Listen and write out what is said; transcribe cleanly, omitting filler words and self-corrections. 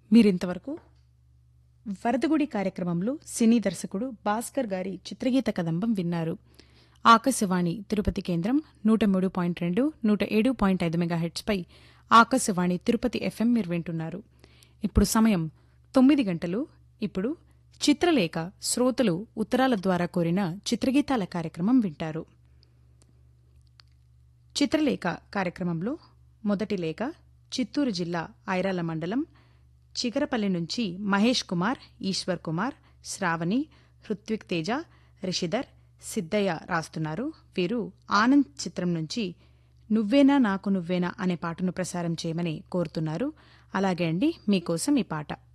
మీరింతవరకు వరదగుడి కార్యక్రమంలో సినీ దర్శకుడు భాస్కర్ గారి చిత్రగీత కదంబం విన్నారు. ఆకాశవాణి తిరుపతి కేంద్రం 103.2, 107.5 మెగాహెర్ట్జ్పై ఆకాశవాణి తిరుపతి ఎఫ్ఎం మీరు వింటున్నారు. ఇప్పుడు సమయం 9 గంటలు. ఇప్పుడు చిత్రలేఖ శ్రోతలు ఉత్తరాల ద్వారా కోరిన చిత్రగీతాల కార్యక్రమం వింటారు. చిత్రలేఖ కార్యక్రమంలో మొదటి లేఖ చిత్తూరు జిల్లా ఐరాల మండలం చిగరపల్లి నుంచి మహేష్ కుమార్, ఈశ్వర్ కుమార్, శ్రావణి, హృత్విక్ తేజ, రిషిధర్, సిద్దయ్య రాస్తున్నారు. వీరు ఆనంద్ చిత్రం నుంచి నువ్వేనా నాకు నువ్వేనా అనే పాటను ప్రసారం చేయమని కోరుతున్నారు. అలాగే అండి, మీకోసం ఈ పాట.